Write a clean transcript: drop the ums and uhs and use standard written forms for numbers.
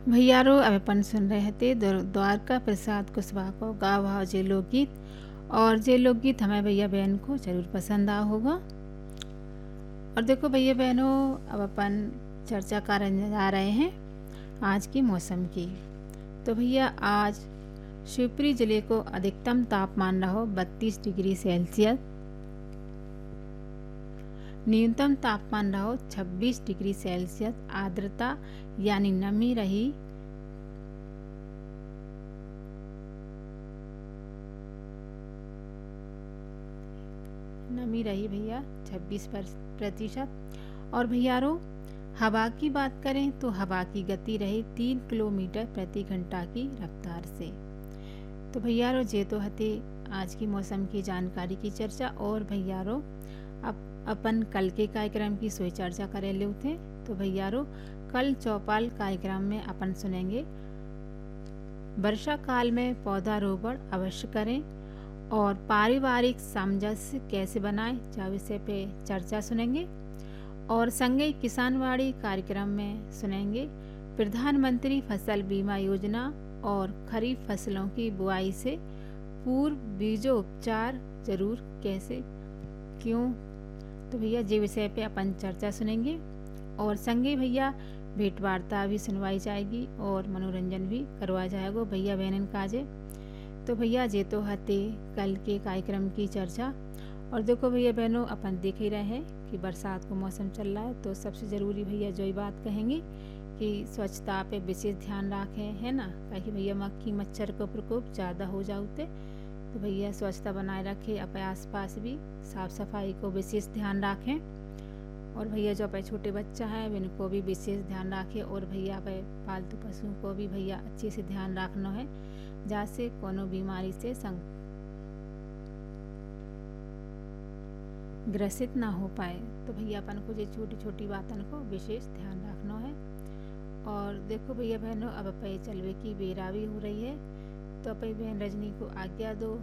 भैयारो अब अपन सुन रहे थे द्वारका प्रसाद कुशवाहा को गा भाव जे लोकगीत। और जे लोकगीत हमें भैया बहन को जरूर पसंद आ होगा। और देखो भैया बहनों, अब अपन चर्चा करने जा रहे हैं आज की मौसम की। तो भैया आज शिवपुरी जिले को अधिकतम तापमान रहो 32 डिग्री सेल्सियस, न्यूनतम तापमान रहो 26 डिग्री सेल्सियस, आर्द्रता यानी नमी रही 26%। और भैयारो हवा की बात करें तो हवा की गति रही 3 किलोमीटर प्रति घंटा की रफ्तार से। तो भैयारो जे तो हते आज की मौसम की जानकारी की चर्चा। और भैयारो अब अपन कल के कार्यक्रम की सोई चर्चा करे ले थे। तो भैयारो कल चौपाल कार्यक्रम में अपन सुनेंगे वर्षा काल में पौधारोपण अवश्य करें और पारिवारिक सामंजस्य कैसे बनाएं, जा विषय पे चर्चा सुनेंगे। और संगे किसानवाड़ी कार्यक्रम में सुनेंगे प्रधानमंत्री फसल बीमा योजना और खरीफ फसलों की बुआई से पूर्व बीजोपचार जरूर कैसे क्यों। तो भैया जे विषय पे अपन चर्चा सुनेंगे। और संगे भैया भेंट वार्ता भी सुनवाई जाएगी और मनोरंजन भी करवाया जाएगा भैया बहनन काजे। तो भैया जे तो हते कल के कार्यक्रम की चर्चा। और देखो भैया बहनों, अपन देख ही रहे हैं कि बरसात का मौसम चल रहा है, तो सबसे ज़रूरी भैया जो ही बात कहेंगे कि स्वच्छता पे विशेष ध्यान रखें, है ना, ताकि भैया मक्खी मच्छर का प्रकोप ज़्यादा हो जाते। तो भैया स्वच्छता बनाए रखें, अपने आसपास भी साफ सफाई को विशेष ध्यान रखें। और भैया जो अपने छोटे बच्चा है इनको भी विशेष ध्यान रखें। और भैया अपने पालतू पशुओं को भी भैया अच्छे से ध्यान रखना है, जैसे कोनो बीमारी से ग्रसित ना हो पाए। तो भैया अपन को ये छोटी छोटी बातों को विशेष ध्यान रखना है। और देखो भैया बहनों, अब अपने चलवे की बेरा भी हो रही है, तो अपनी बहन रजनी को आज्ञा दो।